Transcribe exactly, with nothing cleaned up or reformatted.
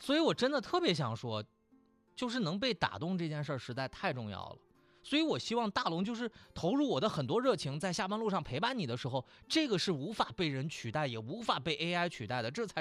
所以我真的特别想说，就是能被打动这件事儿实在太重要了。所以我希望大龙就是投入我的很多热情，在下班路上陪伴你的时候，这个是无法被人取代，也无法被 A I 取代的，这才